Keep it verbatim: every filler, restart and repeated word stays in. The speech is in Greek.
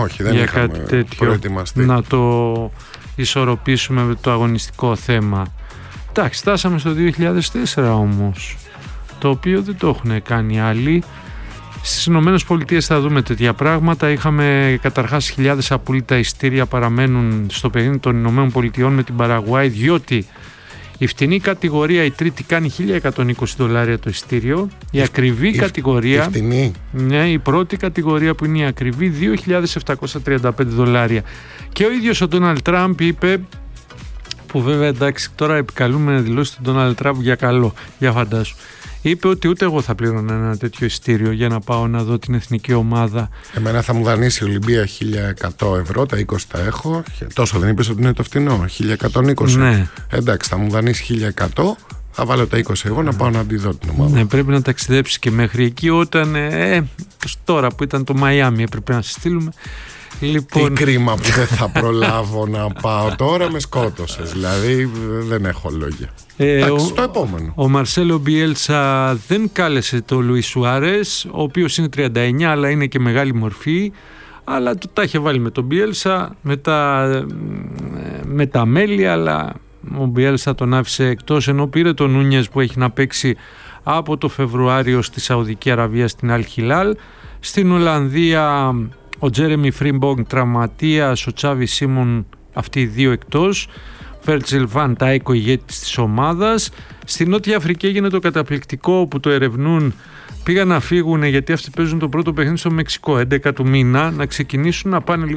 όχι, δεν για είχαμε κάτι τέτοιο, προετοιμαστεί. να το ισορροπήσουμε με το αγωνιστικό θέμα. Εντάξει, φτάσαμε στο δύο χιλιάδες τέσσερα όμως, το οποίο δεν το έχουν κάνει άλλοι. Στις Ηνωμένες Πολιτείες θα δούμε τέτοια πράγματα. Είχαμε καταρχάς χιλιάδες απόλυτα ειστήρια παραμένουν στο παιχνίδι των Ηνωμένων Πολιτειών με την Παραγουάη, διότι η φτηνή κατηγορία, η τρίτη, κάνει χίλια εκατόν είκοσι δολάρια το ειστήριο. Η, η ακριβή η, κατηγορία, η, η, ναι, η πρώτη κατηγορία που είναι η ακριβή, δύο χιλιάδες επτακόσια τριάντα πέντε δολάρια. Και ο ίδιος ο Ντόναλντ Τραμπ είπε, που βέβαια εντάξει τώρα επικαλούμε να δηλώσει τον Ντόναλντ Τραμπ για καλό, για φαντάσου. Είπε ότι ούτε εγώ θα πλήρωνα ένα τέτοιο ειστήριο για να πάω να δω την εθνική ομάδα. Εμένα θα μου δανείσει η Ολυμπία χίλια εκατό ευρώ, τα είκοσι τα έχω. Τόσο δεν είπες ότι είναι το φτηνό, χίλια εκατόν είκοσι. Ναι. Εντάξει, θα μου δανείσει χίλια εκατό, θα βάλω τα είκοσι εγώ να πάω να τη δω την ομάδα. Ναι, πρέπει να ταξιδέψεις και μέχρι εκεί, όταν ε, τώρα που ήταν το Μαϊάμι έπρεπε να σε στείλουμε. Λοιπόν... Τι κρίμα που δεν θα προλάβω να πάω τώρα, με σκότωσες. Δηλαδή δεν έχω λόγια. Ε, Εντάξει, ο, το επόμενο. Ο Μαρσέλο Μπιέλσα δεν κάλεσε το Λουίς Σουάρες, ο οποίος είναι τριάντα εννιά αλλά είναι και μεγάλη μορφή. Αλλά του τα είχε βάλει με τον Μπιέλσα, με τα, με τα μέλη, αλλά ο Μπιέλσα τον άφησε εκτός, ενώ πήρε τον Νούνιες που έχει να παίξει από το Φεβρουάριο στη Σαουδική Αραβία στην Αλ Χιλάλ. Στην Ολλανδία ο Τζέρεμι Φρίμπονγκ τραυματίας, ο Τσάβι Σίμον, αυτοί οι δύο εκτός. Βέρτζιλ Βαν Ντάικ, ο ηγέτης της ομάδας. Στη Νότια Αφρική έγινε το καταπληκτικό που το ερευνούν. Πήγαν να φύγουν γιατί αυτοί παίζουν το πρώτο παιχνίδι στο Μεξικό έντεκα του μήνα, να ξεκινήσουν να πάνε λίγο